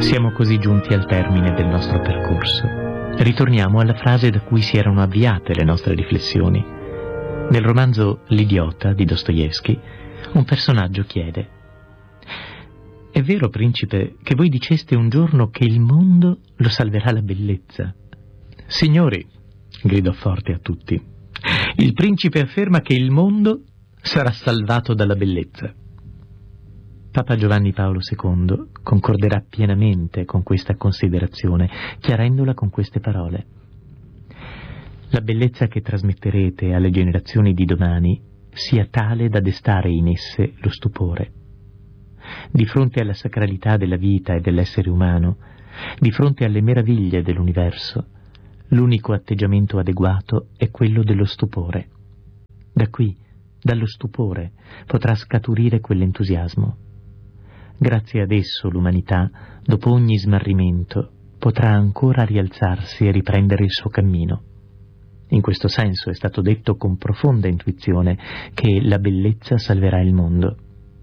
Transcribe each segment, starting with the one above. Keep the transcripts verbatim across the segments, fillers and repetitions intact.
Siamo così giunti al termine del nostro percorso. Ritorniamo alla frase da cui si erano avviate le nostre riflessioni. Nel romanzo L'idiota di Dostoevskij, un personaggio chiede: «È vero, principe, che voi diceste un giorno che il mondo lo salverà la bellezza?» «Signori», gridò forte a tutti, «il principe afferma che il mondo sarà salvato dalla bellezza». Papa Giovanni Paolo secondo concorderà pienamente con questa considerazione, chiarendola con queste parole: «La bellezza che trasmetterete alle generazioni di domani sia tale da destare in esse lo stupore. Di fronte alla sacralità della vita e dell'essere umano, di fronte alle meraviglie dell'universo, l'unico atteggiamento adeguato è quello dello stupore. Da qui, dallo stupore, potrà scaturire quell'entusiasmo. Grazie ad esso l'umanità, dopo ogni smarrimento, potrà ancora rialzarsi e riprendere il suo cammino. In questo senso è stato detto con profonda intuizione che la bellezza salverà il mondo.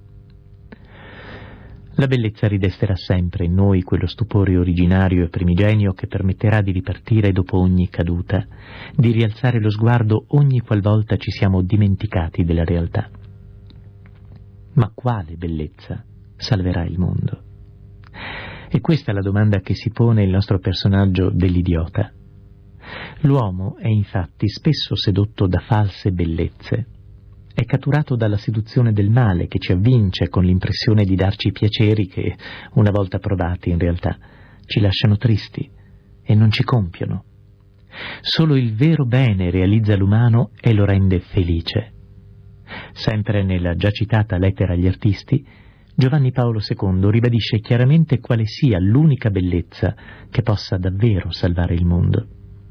La bellezza ridesterà sempre in noi quello stupore originario e primigenio che permetterà di ripartire dopo ogni caduta, di rialzare lo sguardo ogni qualvolta ci siamo dimenticati della realtà. Ma quale bellezza salverà il mondo? E questa è la domanda che si pone il nostro personaggio dell'idiota. L'uomo è infatti spesso sedotto da false bellezze. È catturato dalla seduzione del male che ci avvince con l'impressione di darci piaceri che, una volta provati, in realtà ci lasciano tristi e non ci compiono. Solo il vero bene realizza l'umano e lo rende felice. Sempre nella già citata lettera agli artisti, Giovanni Paolo secondo ribadisce chiaramente quale sia l'unica bellezza che possa davvero salvare il mondo.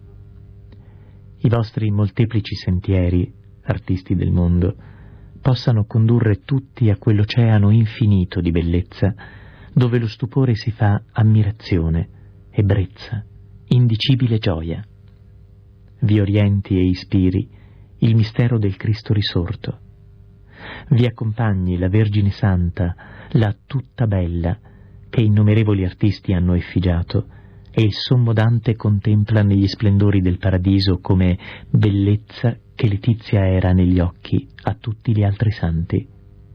I vostri molteplici sentieri, artisti del mondo, possano condurre tutti a quell'oceano infinito di bellezza, dove lo stupore si fa ammirazione, ebbrezza, indicibile gioia. Vi orienti e ispiri il mistero del Cristo risorto. Vi accompagni la Vergine Santa, la tutta bella, che innumerevoli artisti hanno effigiato, e il sommo Dante contempla negli splendori del paradiso come bellezza che Letizia era negli occhi a tutti gli altri santi.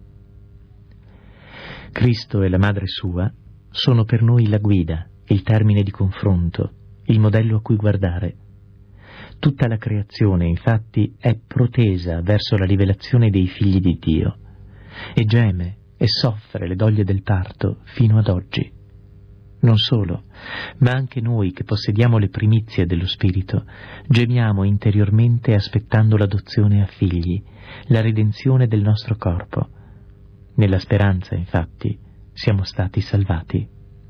Cristo e la Madre sua sono per noi la guida, il termine di confronto, il modello a cui guardare. Tutta la creazione, infatti, è protesa verso la rivelazione dei figli di Dio, e geme e soffre le doglie del parto fino ad oggi. Non solo, ma anche noi che possediamo le primizie dello Spirito, gemiamo interiormente aspettando l'adozione a figli, la redenzione del nostro corpo. Nella speranza, infatti, siamo stati salvati.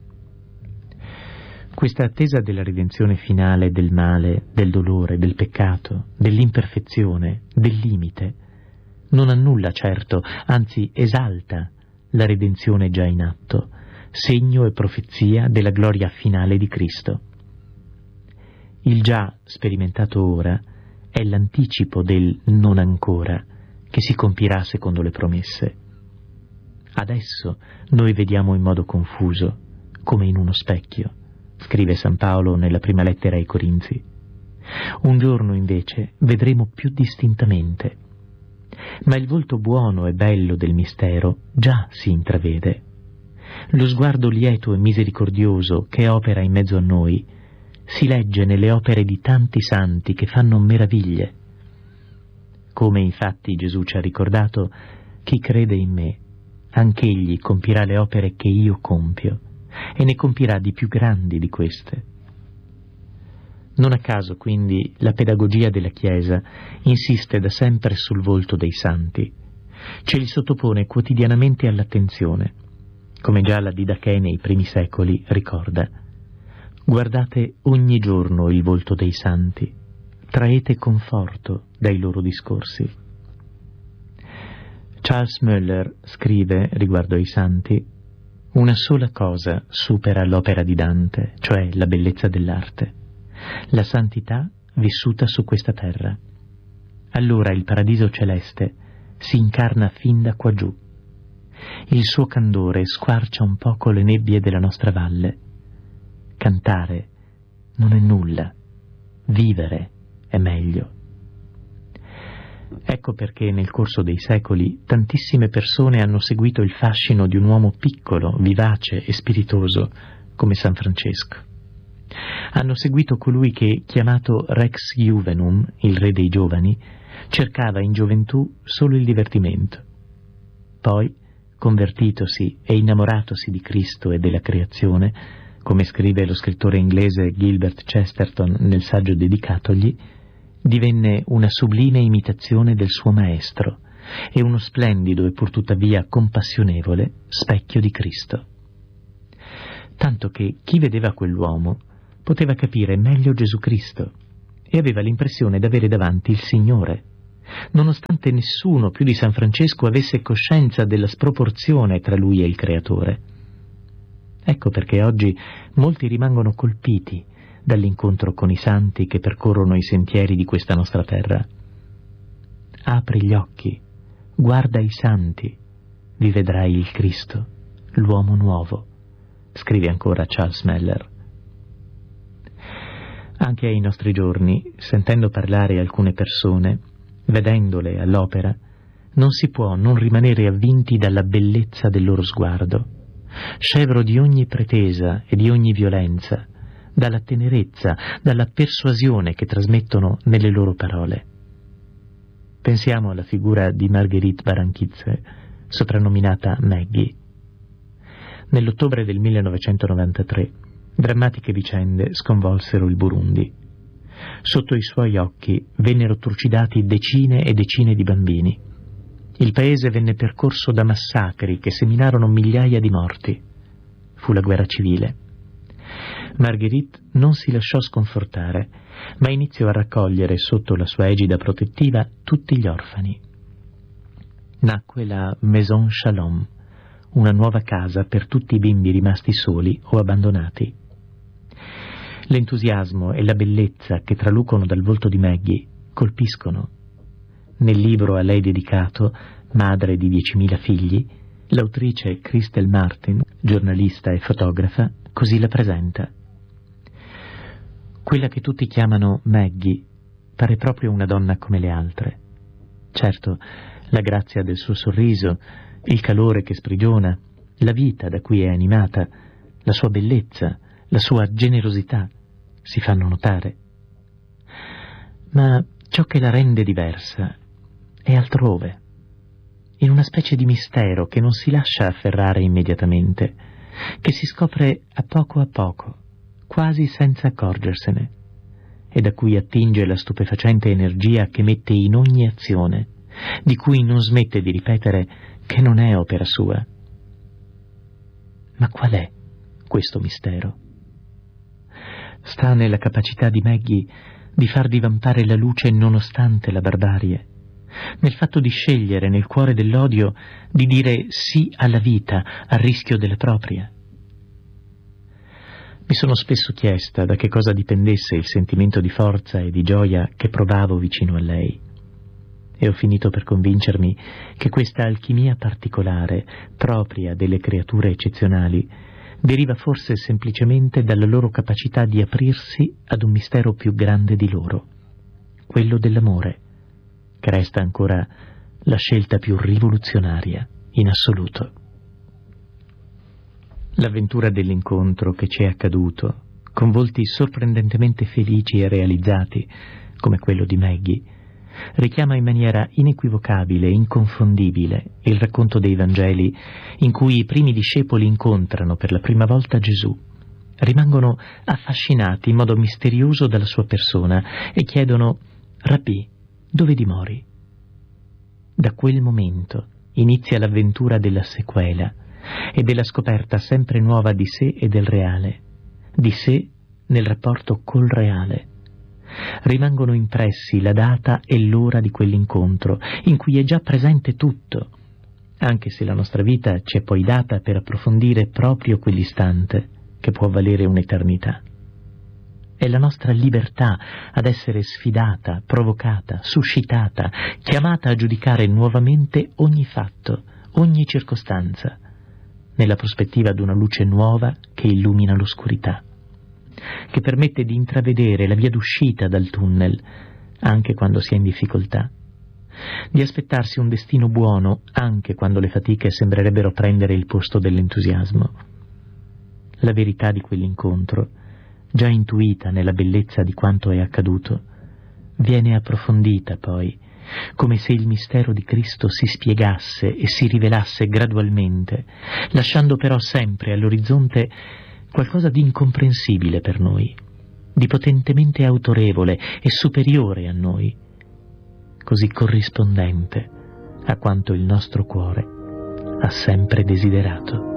Questa attesa della redenzione finale del male, del dolore, del peccato, dell'imperfezione, del limite, non annulla certo, anzi esalta la redenzione già in atto, segno e profezia della gloria finale di Cristo. Il già sperimentato ora è l'anticipo del non ancora che si compirà secondo le promesse. Adesso noi vediamo in modo confuso, come in uno specchio, scrive San Paolo nella prima lettera ai Corinzi. Un giorno invece vedremo più distintamente, ma il volto buono e bello del mistero già si intravede. Lo sguardo lieto e misericordioso che opera in mezzo a noi si legge nelle opere di tanti santi che fanno meraviglie. Come infatti Gesù ci ha ricordato: chi crede in me, anch'egli compirà le opere che io compio, e ne compirà di più grandi di queste. Non a caso, quindi, la pedagogia della Chiesa insiste da sempre sul volto dei santi, ce li sottopone quotidianamente all'attenzione, come già la Didache nei primi secoli ricorda. Guardate ogni giorno il volto dei santi, traete conforto dai loro discorsi. Charles Müller scrive riguardo ai santi: una sola cosa supera l'opera di Dante, cioè la bellezza dell'arte, la santità vissuta su questa terra. Allora il paradiso celeste si incarna fin da qua giù. Il suo candore squarcia un poco le nebbie della nostra valle cantare non è nulla, vivere è meglio. Ecco perché nel corso dei secoli tantissime persone hanno seguito il fascino di un uomo piccolo, vivace e spiritoso come San Francesco. Hanno seguito colui che, chiamato Rex Juvenum, il re dei giovani, cercava in gioventù solo il divertimento. Poi, convertitosi e innamoratosi di Cristo e della creazione, come scrive lo scrittore inglese Gilbert Chesterton nel saggio dedicatogli, divenne una sublime imitazione del suo maestro e uno splendido e pur tuttavia compassionevole specchio di Cristo. Tanto che chi vedeva quell'uomo poteva capire meglio Gesù Cristo e aveva l'impressione d'avere davanti il Signore, nonostante nessuno più di San Francesco avesse coscienza della sproporzione tra lui e il Creatore. Ecco perché oggi molti rimangono colpiti dall'incontro con i santi che percorrono i sentieri di questa nostra terra. Apri gli occhi, guarda i santi, vi vedrai il Cristo, l'uomo nuovo, scrive ancora Charles Meller. Anche ai nostri giorni, sentendo parlare alcune persone, vedendole all'opera, non si può non rimanere avvinti dalla bellezza del loro sguardo, scevro di ogni pretesa e di ogni violenza, dalla tenerezza, dalla persuasione che trasmettono nelle loro parole. Pensiamo alla figura di Marguerite Baranchitze, soprannominata Maggie. Nell'ottobre del millenovecentonovantatré, drammatiche vicende sconvolsero il Burundi. Sotto i suoi occhi vennero trucidati decine e decine di bambini. Il paese venne percorso da massacri che seminarono migliaia di morti. Fu la guerra civile. Marguerite non si lasciò sconfortare, ma iniziò a raccogliere sotto la sua egida protettiva tutti gli orfani. Nacque la Maison Shalom, una nuova casa per tutti i bimbi rimasti soli o abbandonati. L'entusiasmo e la bellezza che tralucono dal volto di Maggie colpiscono. Nel libro a lei dedicato, Madre di diecimila figli, l'autrice Christel Martin, giornalista e fotografa, così la presenta. Quella che tutti chiamano Maggie pare proprio una donna come le altre. Certo, la grazia del suo sorriso, il calore che sprigiona, la vita da cui è animata, la sua bellezza, la sua generosità si fanno notare. Ma ciò che la rende diversa è altrove, in una specie di mistero che non si lascia afferrare immediatamente, che si scopre a poco a poco, quasi senza accorgersene, e da cui attinge la stupefacente energia che mette in ogni azione, di cui non smette di ripetere che non è opera sua. Ma qual è questo mistero? Sta nella capacità di Maggie di far divampare la luce nonostante la barbarie, nel fatto di scegliere nel cuore dell'odio di dire sì alla vita a rischio della propria. Mi sono spesso chiesta da che cosa dipendesse il sentimento di forza e di gioia che provavo vicino a lei, e ho finito per convincermi che questa alchimia particolare, propria delle creature eccezionali, deriva forse semplicemente dalla loro capacità di aprirsi ad un mistero più grande di loro, quello dell'amore, che resta ancora la scelta più rivoluzionaria in assoluto. L'avventura dell'incontro che ci è accaduto, con volti sorprendentemente felici e realizzati, come quello di Maggie, richiama in maniera inequivocabile e inconfondibile il racconto dei Vangeli in cui i primi discepoli incontrano per la prima volta Gesù, rimangono affascinati in modo misterioso dalla sua persona e chiedono: «Rabbì, dove dimori?» Da quel momento inizia l'avventura della sequela e della scoperta sempre nuova di sé e del reale, di sé nel rapporto col reale. Rimangono impressi la data e l'ora di quell'incontro, in cui è già presente tutto, anche se la nostra vita ci è poi data per approfondire proprio quell'istante, che può valere un'eternità. È la nostra libertà ad essere sfidata, provocata, suscitata, chiamata a giudicare nuovamente ogni fatto, ogni circostanza, nella prospettiva di una luce nuova che illumina l'oscurità. che permette di intravedere la via d'uscita dal tunnel, anche quando si è in difficoltà, di aspettarsi un destino buono anche quando le fatiche sembrerebbero prendere il posto dell'entusiasmo. La verità di quell'incontro, già intuita nella bellezza di quanto è accaduto, viene approfondita poi, come se il mistero di Cristo si spiegasse e si rivelasse gradualmente, lasciando però sempre all'orizzonte qualcosa di incomprensibile per noi, di potentemente autorevole e superiore a noi, così corrispondente a quanto il nostro cuore ha sempre desiderato.